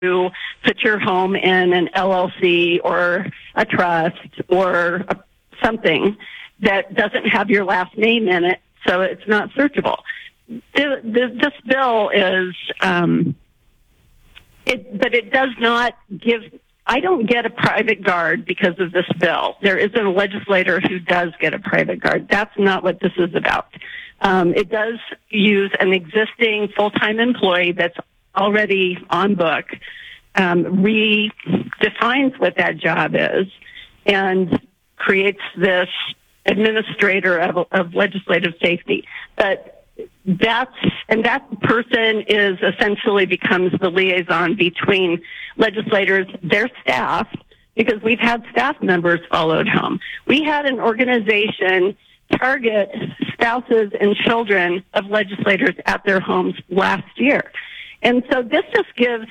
to put your home in an LLC or a trust or something that doesn't have your last name in it, so it's not searchable. This bill is, but it does not give. I don't get a private guard because of this bill. There isn't a legislator who does get a private guard. That's not what this is about. It does use an existing full-time employee that's already on book, redefines what that job is, and creates this administrator of legislative safety. But that person is essentially becomes the liaison between legislators, their staff, because we've had staff members followed home. We had an organization target spouses and children of legislators at their homes last year. And so this just gives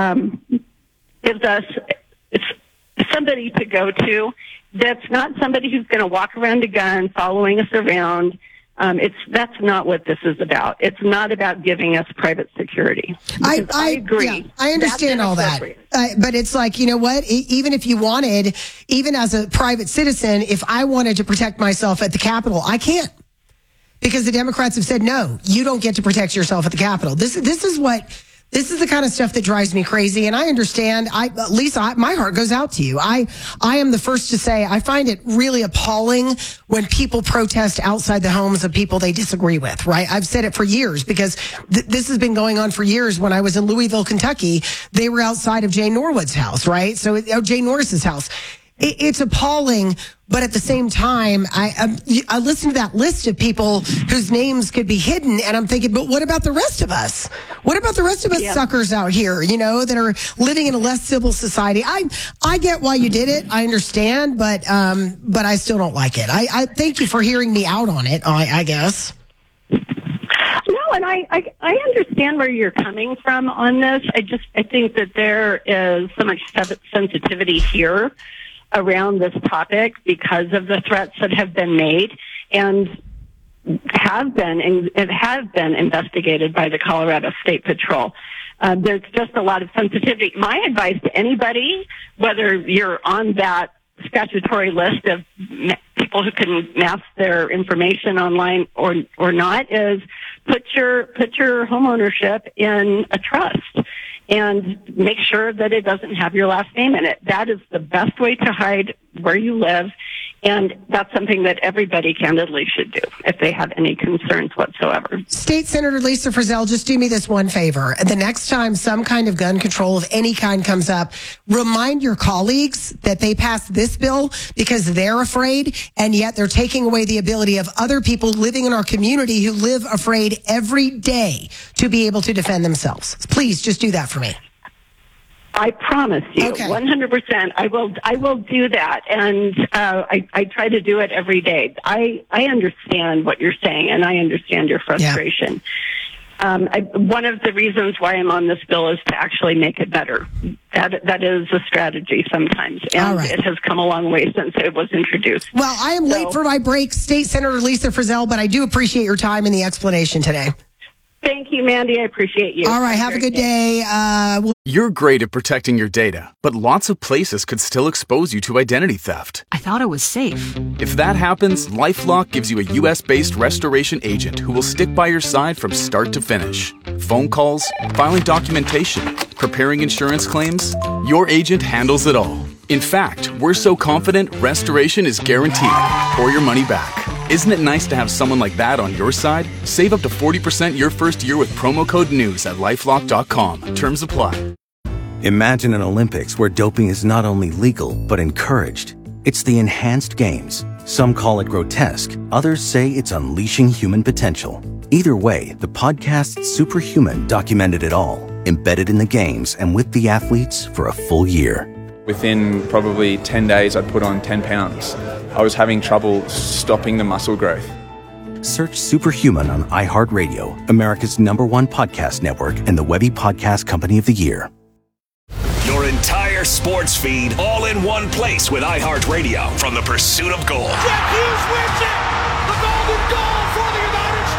us somebody to go to that's not somebody who's going to walk around a gun following us around. That's not what this is about. It's not about giving us private security. I agree. Yeah, I understand all that. But it's like, you know what? Even if you wanted, even as a private citizen, if I wanted to protect myself at the Capitol, I can't. Because the Democrats have said, no, you don't get to protect yourself at the Capitol. This is the kind of stuff that drives me crazy. And I understand, Lisa, my heart goes out to you. I am the first to say I find it really appalling when people protest outside the homes of people they disagree with, right? I've said it for years because this has been going on for years. When I was in Louisville, Kentucky, they were outside of Jay Norwood's house, right? So Jay Norris's house. It's appalling, but at the same time, I listen to that list of people whose names could be hidden, and I'm thinking, but what about the rest of us? What about the rest of us suckers out here, that are living in a less civil society? I get why you did it. I understand, but I still don't like it. I thank you for hearing me out on it, I guess. No, and I understand where you're coming from on this. I think that there is so much sensitivity here around this topic because of the threats that have been made and have been investigated by the Colorado State Patrol. There's just a lot of sensitivity. My advice to anybody, whether you're on that statutory list of people who can mask their information online or not, is put your home ownership in a trust and make sure that it doesn't have your last name in it. That is the best way to hide where you live, and that's something that everybody candidly should do if they have any concerns whatsoever. State Senator Lisa Frizzell, just do me this one favor. The next time some kind of gun control of any kind comes up, remind your colleagues that they passed this bill because they're afraid, and yet they're taking away the ability of other people living in our community who live afraid every day to be able to defend themselves. Please just do that for me. I promise you, okay. 100%. I will do that, and I try to do it every day. I understand what you're saying, and I understand your frustration. Yeah. One of the reasons why I'm on this bill is to actually make it better. That is a strategy sometimes, and It has come a long way since it was introduced. Well, I am late for my break, State Senator Lisa Frizzell, but I do appreciate your time and the explanation today. Thank you, Mandy. I appreciate you. All right. Have a good day. You're great at protecting your data, but lots of places could still expose you to identity theft. I thought it was safe. If that happens, LifeLock gives you a U.S.-based restoration agent who will stick by your side from start to finish. Phone calls, filing documentation, preparing insurance claims, your agent handles it all. In fact, we're so confident restoration is guaranteed or your money back. Isn't it nice to have someone like that on your side? Save up to 40% your first year with promo code NEWS at LifeLock.com. Terms apply. Imagine an Olympics where doping is not only legal, but encouraged. It's the enhanced games. Some call it grotesque. Others say it's unleashing human potential. Either way, the podcast Superhuman documented it all, embedded in the games and with the athletes for a full year. Within probably 10 days, I'd put on 10 pounds. I was having trouble stopping the muscle growth. Search Superhuman on iHeartRadio, America's #1 podcast network and the Webby Podcast Company of the Year. Your entire sports feed all in one place with iHeartRadio from the pursuit of gold. Jack Hughes wins it! The golden goal for the United States!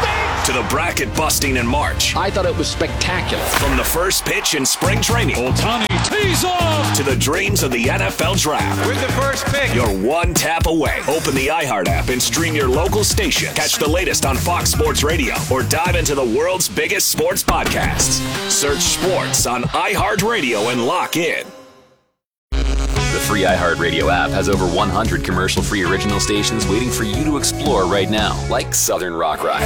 to the bracket busting in March. I thought it was spectacular. From the first pitch in spring training. Ohtani tees off. To the dreams of the NFL Draft. With the first pick. You're one tap away. Open the iHeart app and stream your local station. Catch the latest on Fox Sports Radio or dive into the world's biggest sports podcasts. Search sports on iHeartRadio and lock in. The free iHeartRadio app has over 100 commercial-free original stations waiting for you to explore right now, like Southern Rock Ride.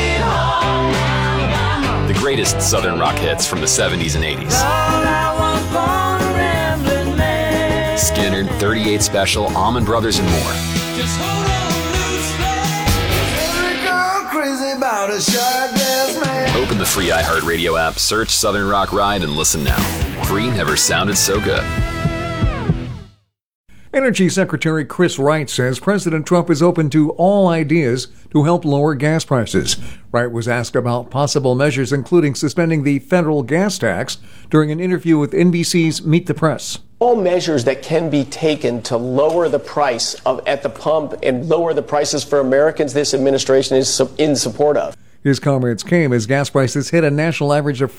The greatest Southern rock hits from the 70s and 80s. Skinner, 38 Special, Allman Brothers, and more. Open the free iHeartRadio app, search Southern Rock Ride, and listen now. Free never sounded so good. Energy Secretary Chris Wright says President Trump is open to all ideas to help lower gas prices. Wright was asked about possible measures, including suspending the federal gas tax, during an interview with NBC's Meet the Press. All measures that can be taken to lower the price at the pump and lower the prices for Americans, this administration is in support of. His comments came as gas prices hit a national average of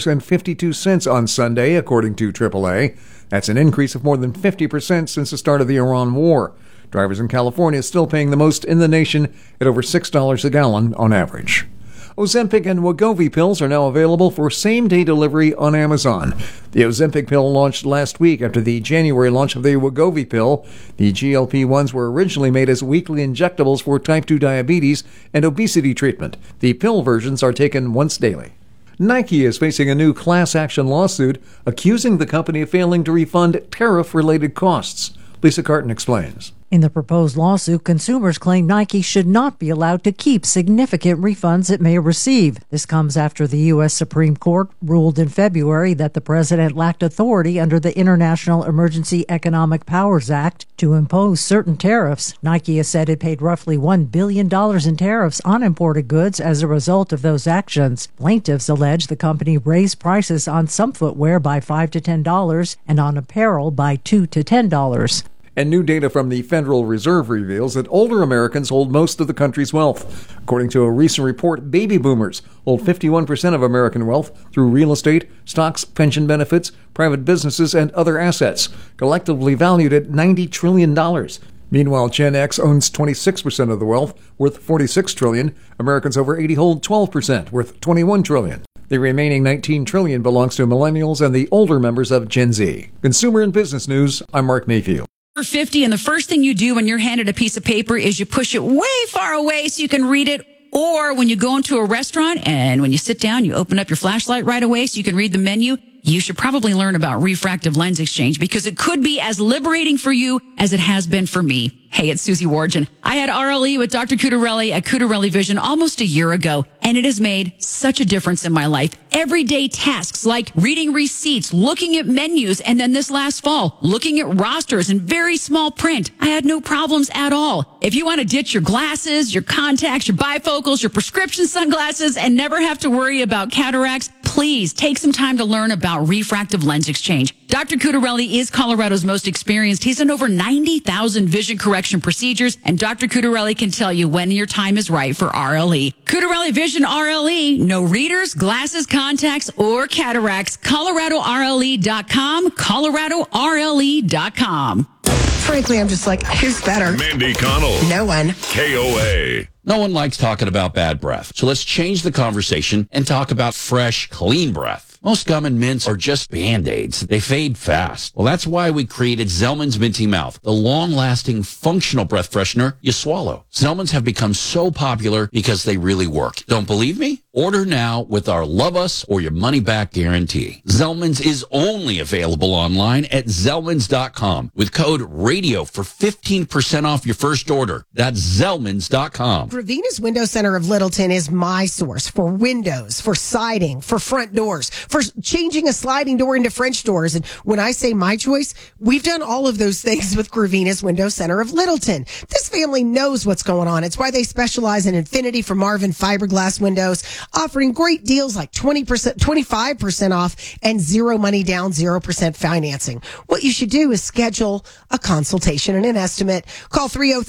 $4.52 on Sunday, according to AAA. That's an increase of more than 50% since the start of the Iran war. Drivers in California are still paying the most in the nation at over $6 a gallon on average. Ozempic and Wegovy pills are now available for same-day delivery on Amazon. The Ozempic pill launched last week after the January launch of the Wegovy pill. The GLP-1s were originally made as weekly injectables for type 2 diabetes and obesity treatment. The pill versions are taken once daily. Nike is facing a new class action lawsuit accusing the company of failing to refund tariff-related costs. Lisa Carton explains. In the proposed lawsuit, consumers claim Nike should not be allowed to keep significant refunds it may receive. This comes after the U.S. Supreme Court ruled in February that the president lacked authority under the International Emergency Economic Powers Act to impose certain tariffs. Nike has said it paid roughly $1 billion in tariffs on imported goods as a result of those actions. Plaintiffs allege the company raised prices on some footwear by $5 to $10 and on apparel by $2 to $10. And new data from the Federal Reserve reveals that older Americans hold most of the country's wealth. According to a recent report, baby boomers hold 51% of American wealth through real estate, stocks, pension benefits, private businesses, and other assets, collectively valued at $90 trillion. Meanwhile, Gen X owns 26% of the wealth, worth $46 trillion. Americans over 80 hold 12%, worth $21 trillion. The remaining $19 trillion belongs to millennials and the older members of Gen Z. Consumer and Business News, I'm Mark Mayfield. 50, and the first thing you do when you're handed a piece of paper is you push it way far away so you can read it. Or when you go into a restaurant and when you sit down, you open up your flashlight right away so you can read the menu. You should probably learn about refractive lens exchange because it could be as liberating for you as it has been for me. Hey, it's Susie Wargin. I had RLE with Dr. Cutarelli at Cutarelli Vision almost a year ago, and it has made such a difference in my life. Everyday tasks like reading receipts, looking at menus, and then this last fall, looking at rosters in very small print. I had no problems at all. If you want to ditch your glasses, your contacts, your bifocals, your prescription sunglasses, and never have to worry about cataracts, please take some time to learn about refractive lens exchange. Dr. Cutarelli is Colorado's most experienced. He's done over 90,000 vision correction procedures, and Dr. Cutarelli can tell you when your time is right for RLE. Cutarelli Vision RLE. No readers, glasses, contacts, or cataracts. ColoradoRLE.com. ColoradoRLE.com. Frankly, I'm just like, who's better? Mandy Connell. No one. KOA. No one likes talking about bad breath. So let's change the conversation and talk about fresh, clean breath. Most gum and mints are just Band-Aids. They fade fast. Well, that's why we created Zellman's Minty Mouth, the long-lasting, functional breath freshener you swallow. Zellman's have become so popular because they really work. Don't believe me? Order now with our Love Us or Your Money Back guarantee. Zellman's is only available online at Zellmans.com with code RADIO for 15% off your first order. That's Zellmans.com. Ravina's Window Center of Littleton is my source for windows, for siding, for front doors, for changing a sliding door into French doors. And when I say my choice, we've done all of those things with Gravina's Window Center of Littleton. This family knows what's going on. It's why they specialize in Infinity for Marvin fiberglass windows, offering great deals like 20%, 25% off and zero money down, 0% financing. What you should do is schedule a consultation and an estimate. Call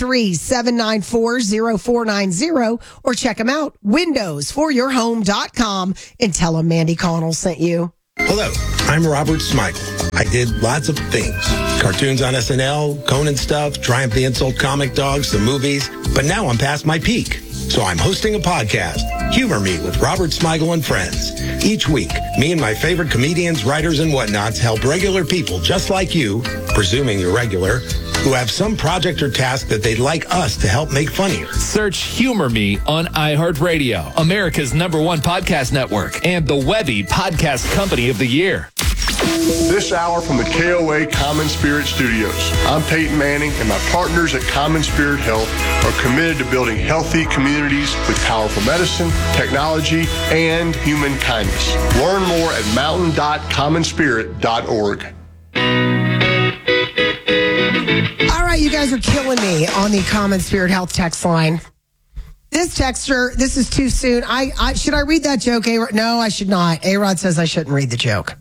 303-794-0490 or check them out, windowsforyourhome.com, and tell them Mandy Connell sent you. Hello, I'm Robert Smigel. I did lots of things. Cartoons on SNL, Conan stuff, Triumph the Insult Comic Dogs, the movies. But now I'm past my peak. So I'm hosting a podcast, Humor Me with Robert Smigel and Friends. Each week, me and my favorite comedians, writers, and whatnots help regular people just like you, presuming you're regular, who have some project or task that they'd like us to help make funnier. Search Humor Me on iHeartRadio, America's #1 podcast network, and the Webby Podcast Company of the Year. This hour from the KOA Common Spirit Studios. I'm Peyton Manning, and my partners at Common Spirit Health are committed to building healthy communities with powerful medicine, technology, and human kindness. Learn more at mountain.commonspirit.org. All right, you guys are killing me on the Common Spirit Health text line. This texter, this is too soon. Should I read that joke, A-Rod? No, I should not. A-Rod says I shouldn't read the joke.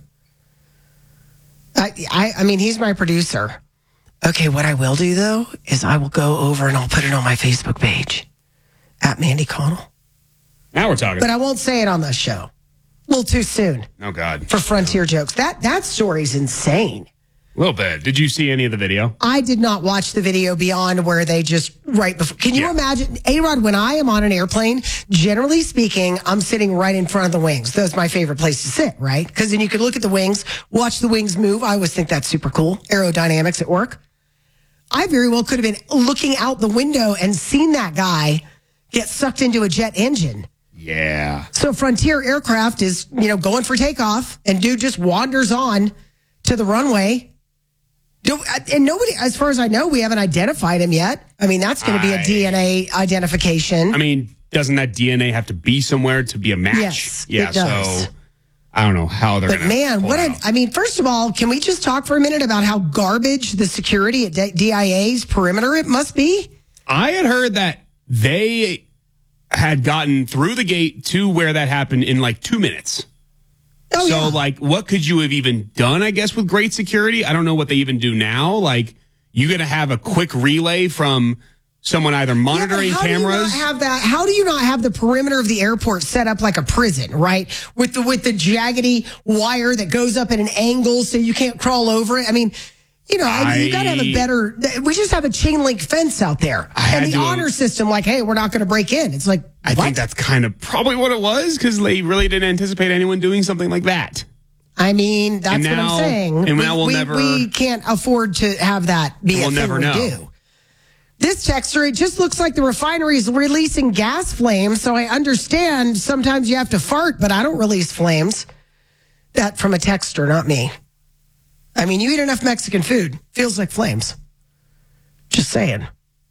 I mean, he's my producer. Okay, what I will do, though, is I will go over and I'll put it on my Facebook page at Mandy Connell. Now we're talking. But I won't say it on the show. A little too soon. Oh, God. For Frontier jokes. That story's insane. A little bit. Did you see any of the video? I did not watch the video beyond where they just right before. Can you imagine, A-Rod, when I am on an airplane, generally speaking, I'm sitting right in front of the wings. That's my favorite place to sit, right? Because then you can look at the wings, watch the wings move. I always think that's super cool. Aerodynamics at work. I very well could have been looking out the window and seen that guy get sucked into a jet engine. Yeah. So Frontier Aircraft is, going for takeoff, and dude just wanders on to the runway. And nobody, as far as I know, we haven't identified him yet. I mean, that's going to be a DNA identification. I mean, doesn't that DNA have to be somewhere to be a match? Yes, yeah, it does. So I don't know how they're going to. But man, first of all, can we just talk for a minute about how garbage the security at DIA's perimeter it must be? I had heard that they had gotten through the gate to where that happened in like 2 minutes. Oh, so, what could you have even done, I guess, with great security? I don't know what they even do now. Like, you going to have a quick relay from someone either monitoring cameras? How do you not have the perimeter of the airport set up like a prison, right? With the jaggedy wire that goes up at an angle so you can't crawl over it. I mean, you got to have a better. We just have a chain link fence out there, and the honor system. Like, hey, we're not going to break in. It's like I think that's kind of probably what it was because they really didn't anticipate anyone doing something like that. I mean, that's what I'm saying. And now we can't afford to have that be a thing we do. This texter, it just looks like the refinery is releasing gas flames. So I understand sometimes you have to fart, but I don't release flames. That from a texter, not me. I mean, you eat enough Mexican food. Feels like flames. Just saying.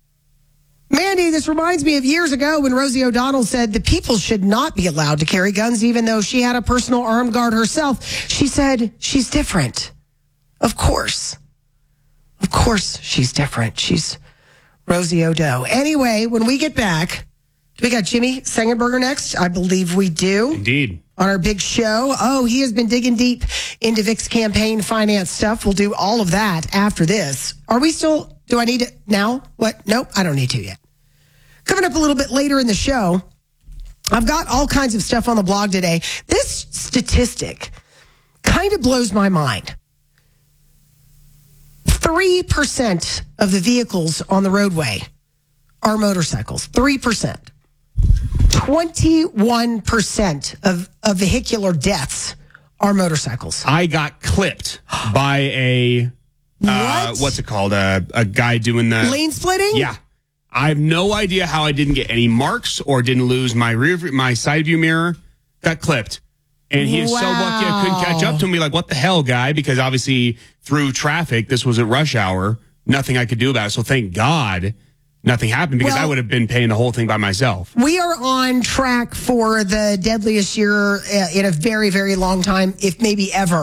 Mandy, this reminds me of years ago when Rosie O'Donnell said the people should not be allowed to carry guns, even though she had a personal armed guard herself. She said she's different. Of course. Of course she's different. She's Rosie O'Do. Anyway, when we get back, we got Jimmy Sengenberger next. I believe we do. Indeed. On our big show. Oh, he has been digging deep into Vic's campaign finance stuff. We'll do all of that after this. Are we still, do I need it now? What? Nope, I don't need to yet. Coming up a little bit later in the show, I've got all kinds of stuff on the blog today. This statistic kind of blows my mind. 3% of the vehicles on the roadway are motorcycles. 3%. 21% of vehicular deaths are motorcycles. I got clipped by a, what's it called? A guy doing the lane splitting? Yeah. I have no idea how I didn't get any marks or didn't lose my side view mirror. Got clipped. And he was so lucky I couldn't catch up to him. Be like, what the hell, guy? Because obviously through traffic, this was at rush hour. Nothing I could do about it. So thank God nothing happened because I would have been paying the whole thing by myself. We are on track for the deadliest year in a very, very long time, if maybe ever,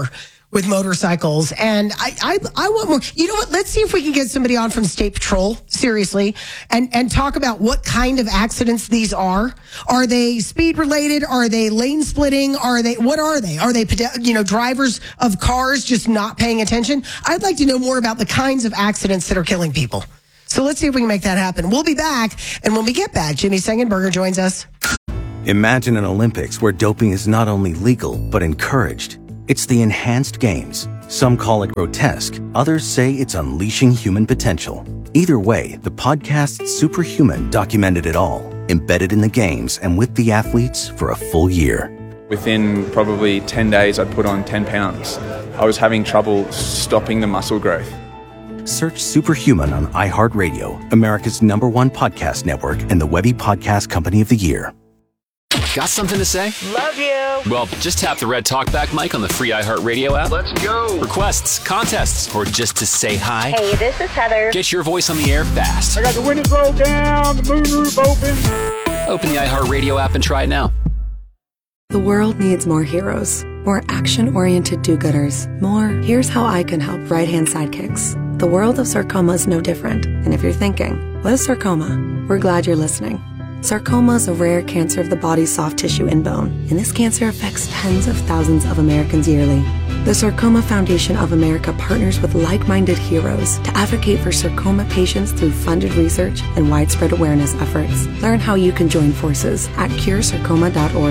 with motorcycles. And I want more. You know what? Let's see if we can get somebody on from State Patrol, seriously, and talk about what kind of accidents these are. Are they speed related? Are they lane splitting? What are they? Are they, drivers of cars just not paying attention? I'd like to know more about the kinds of accidents that are killing people. So let's see if we can make that happen. We'll be back. And when we get back, Jimmy Sengenberger joins us. Imagine an Olympics where doping is not only legal, but encouraged. It's the enhanced games. Some call it grotesque. Others say it's unleashing human potential. Either way, the podcast Superhuman documented it all, embedded in the games and with the athletes for a full year. Within probably 10 days, I'd put on 10 pounds. I was having trouble stopping the muscle growth. Search Superhuman on iHeartRadio, America's #1 podcast network and the Webby Podcast Company of the Year. Got something to say? Love you. Well, just tap the red talkback mic on the free iHeartRadio app. Let's go. Requests, contests, or just to say hi. Hey, this is Heather. Get your voice on the air fast. I got the windows rolled down, the moonroof open. Open the iHeartRadio app and try it now. The world needs more heroes, more action-oriented do-gooders, more here's how I can help right-hand sidekicks. The world of sarcoma is no different. And if you're thinking, what is sarcoma? We're glad you're listening. Sarcoma is a rare cancer of the body's soft tissue and bone, and this cancer affects tens of thousands of Americans yearly. The Sarcoma Foundation of America partners with like-minded heroes to advocate for sarcoma patients through funded research and widespread awareness efforts. Learn how you can join forces at curesarcoma.org.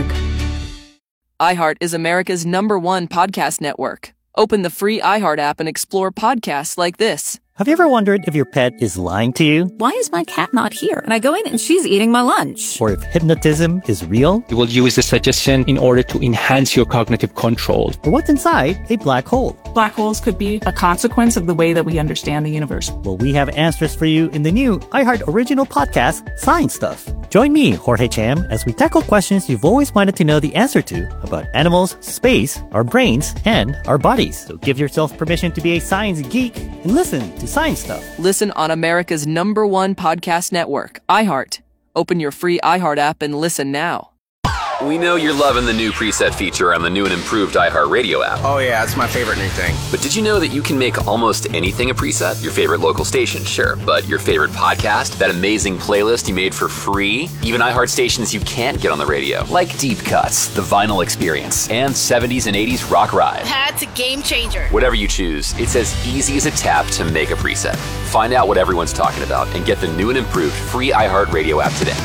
iHeart is America's #1 podcast network. Open the free iHeart app and explore podcasts like this. Have you ever wondered if your pet is lying to you? Why is my cat not here? And I go in and she's eating my lunch. Or if hypnotism is real? You will use the suggestion in order to enhance your cognitive control. Or what's inside a black hole? Black holes could be a consequence of the way that we understand the universe. Well, we have answers for you in the new iHeart original podcast, Science Stuff. Join me, Jorge Cham, as we tackle questions you've always wanted to know the answer to about animals, space, our brains, and our bodies. So give yourself permission to be a science geek and listen to Science Stuff. Listen on America's #1 podcast network, iHeart. Open your free iHeart app and listen now. We know you're loving the new preset feature on the new and improved iHeartRadio app. Oh yeah, it's my favorite new thing. But did you know that you can make almost anything a preset? Your favorite local station, sure. But your favorite podcast? That amazing playlist you made for free? Even iHeart stations you can't get on the radio. Like Deep Cuts, The Vinyl Experience, and 70s and 80s Rock Ride. That's a game changer. Whatever you choose, it's as easy as a tap to make a preset. Find out what everyone's talking about and get the new and improved free iHeartRadio app today.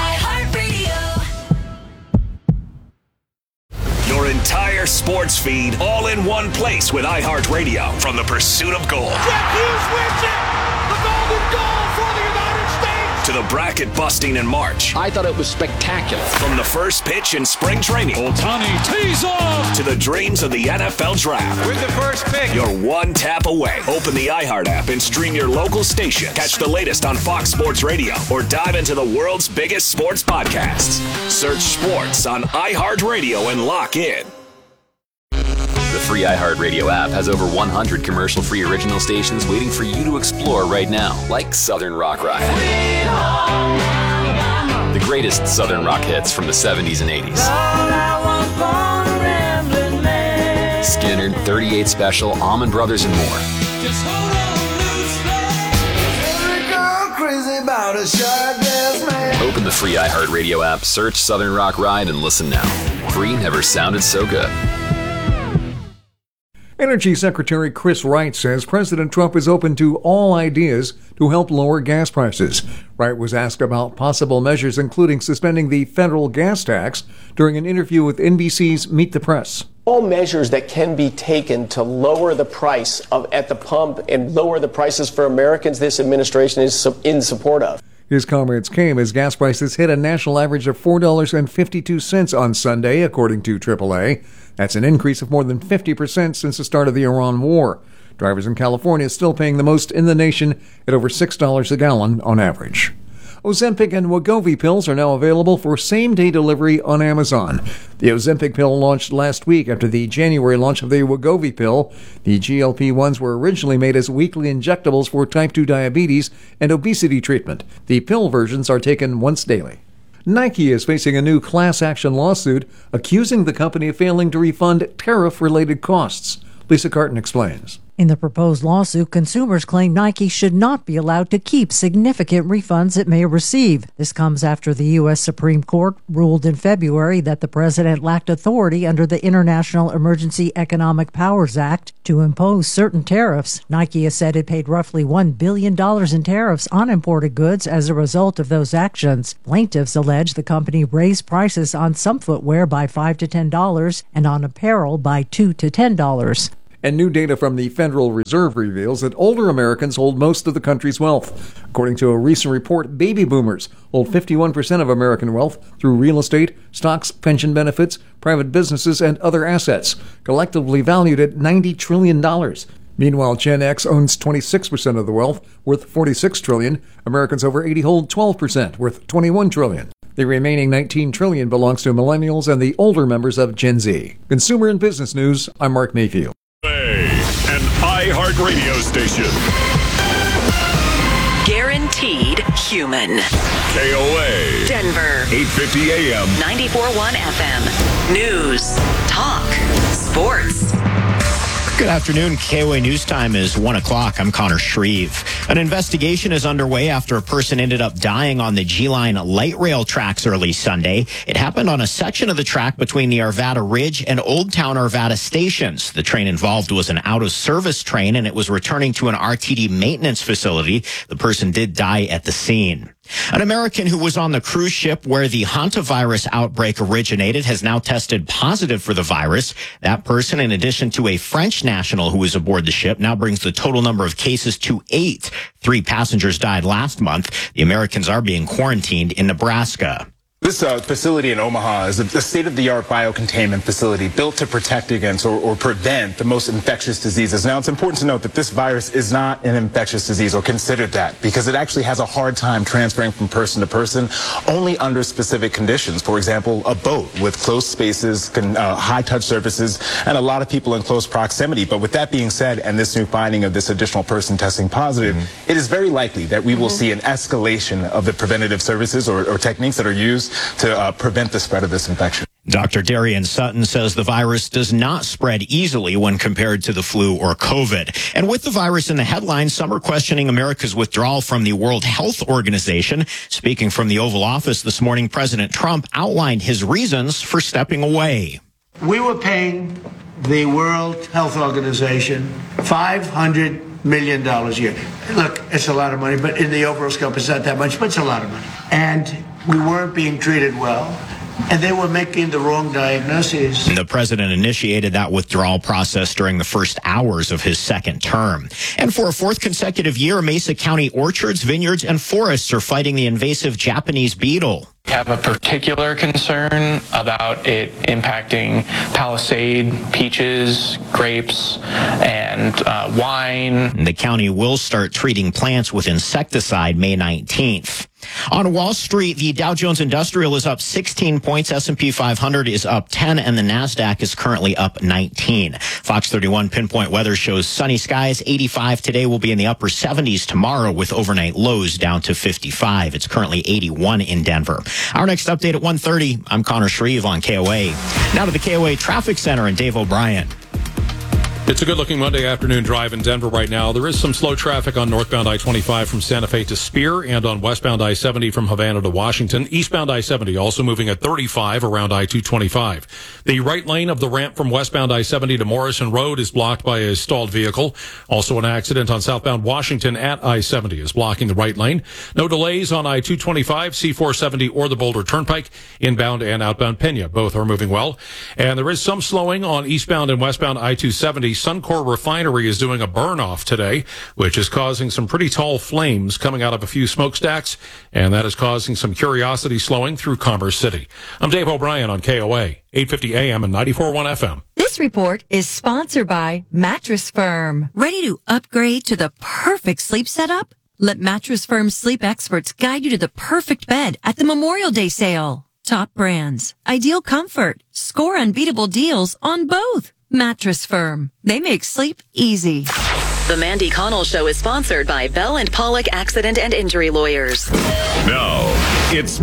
Your entire sports feed all in one place with iHeartRadio. From the pursuit of gold. Jack Hughes wins it! The golden goal for the United States! To the bracket busting in March. I thought it was spectacular. From the first pitch in spring training. Ohtani tees off! To the dreams of the NFL Draft. With the first pick. You're one tap away. Open the iHeart app and stream your local station. Catch the latest on Fox Sports Radio or dive into the world's biggest sports podcasts. Search sports on iHeartRadio and lock in. The free iHeartRadio app has over 100 commercial-free original stations waiting for you to explore right now, like Southern Rock Ride. The greatest Southern rock hits from the 70s and 80s. Skinner, 38 Special, Allman Brothers, and more. Open the free iHeartRadio app, search Southern Rock Ride, and listen now. Free never sounded so good. Energy Secretary Chris Wright says President Trump is open to all ideas to help lower gas prices. Wright was asked about possible measures, including suspending the federal gas tax, during an interview with NBC's Meet the Press. All measures that can be taken to lower the price at the pump and lower the prices for Americans, this administration is in support of. His comments came as gas prices hit a national average of $4.52 on Sunday, according to AAA. That's an increase of more than 50% since the start of the Iran war. Drivers in California still paying the most in the nation at over $6 a gallon on average. Ozempic and Wegovy pills are now available for same-day delivery on Amazon. The Ozempic pill launched last week after the January launch of the Wegovy pill. The GLP-1s were originally made as weekly injectables for type 2 diabetes and obesity treatment. The pill versions are taken once daily. Nike is facing a new class action lawsuit accusing the company of failing to refund tariff-related costs. Lisa Carton explains. In the proposed lawsuit, consumers claim Nike should not be allowed to keep significant refunds it may receive. This comes after the U.S. Supreme Court ruled in February that the president lacked authority under the International Emergency Economic Powers Act to impose certain tariffs. Nike has said it paid roughly $1 billion in tariffs on imported goods as a result of those actions. Plaintiffs allege the company raised prices on some footwear by $5 to $10 and on apparel by $2 to $10. And new data from the Federal Reserve reveals that older Americans hold most of the country's wealth. According to a recent report, baby boomers hold 51% of American wealth through real estate, stocks, pension benefits, private businesses, and other assets, collectively valued at $90 trillion. Meanwhile, Gen X owns 26% of the wealth, worth $46 trillion. Americans over 80 hold 12%, worth $21 trillion. The remaining $19 trillion belongs to millennials and the older members of Gen Z. Consumer and Business News, I'm Mark Mayfield. An iHeart radio station. Guaranteed human. KOA. Denver. 850 AM. 94.1 FM. News. Talk. Sports. Good afternoon. KOA News Time is 1 o'clock. I'm Connor Shreve. An investigation is underway after a person ended up dying on the G-Line light rail tracks early Sunday. It happened on a section of the track between the Arvada Ridge and Old Town Arvada stations. The train involved was an out-of-service train, and it was returning to an RTD maintenance facility. The person did die at the scene. An American who was on the cruise ship where the hantavirus outbreak originated has now tested positive for the virus. That person, in addition to a French national who was aboard the ship, now brings the total number of cases to 8. 3 passengers died last month. The Americans are being quarantined in Nebraska. This facility in Omaha is a state-of-the-art biocontainment facility built to protect against or prevent the most infectious diseases. Now, it's important to note that this virus is not an infectious disease or considered that because it actually has a hard time transferring from person to person only under specific conditions. For example, a boat with close spaces, high-touch surfaces, and a lot of people in close proximity. But with that being said, and this new finding of this additional person testing positive, it is very likely that we will see an escalation of the preventative services or techniques that are used to prevent the spread of this infection. Dr. Darian Sutton says the virus does not spread easily when compared to the flu or COVID. And with the virus in the headlines, some are questioning America's withdrawal from the World Health Organization. Speaking from the Oval Office this morning, President Trump outlined his reasons for stepping away. We were paying the World Health Organization $500 million a year. Look, it's a lot of money, but in the overall scope, it's not that much, but it's a lot of money. And we weren't being treated well, and they were making the wrong diagnoses. The president initiated that withdrawal process during the first hours of his second term. And for a 4th consecutive year, Mesa County orchards, vineyards, and forests are fighting the invasive Japanese beetle. Have a particular concern about it impacting Palisade, peaches, grapes, and wine. The county will start treating plants with insecticide May 19th. On Wall Street, the Dow Jones Industrial is up 16 points, S&P 500 is up 10, and the NASDAQ is currently up 19. Fox 31 Pinpoint Weather shows sunny skies, 85 today, will be in the upper 70s tomorrow with overnight lows down to 55. It's currently 81 in Denver. Our next update at 1:30. I'm Connor Shreve on KOA. Now to the KOA Traffic Center and Dave O'Brien. It's a good-looking Monday afternoon drive in Denver right now. There is some slow traffic on northbound I-25 from Santa Fe to Spear and on westbound I-70 from Havana to Washington. Eastbound I-70 also moving at 35 around I-225. The right lane of the ramp from westbound I-70 to Morrison Road is blocked by a stalled vehicle. Also an accident on southbound Washington at I-70 is blocking the right lane. No delays on I-225, C-470 or the Boulder Turnpike. Inbound and outbound Pena, both are moving well. And there is some slowing on eastbound and westbound I-270. Suncor Refinery is doing a burn-off today, which is causing some pretty tall flames coming out of a few smokestacks, and that is causing some curiosity slowing through Commerce City. I'm Dave O'Brien on KOA, 850 AM and 94.1 FM. This report is sponsored by Mattress Firm. Ready to upgrade to the perfect sleep setup? Let Mattress Firm's sleep experts guide you to the perfect bed at the Memorial Day sale. Top brands, ideal comfort, score unbeatable deals on both. Mattress Firm. They make sleep easy. The Mandy Connell Show is sponsored by Bell & Pollock Accident and Injury Lawyers. Now, it's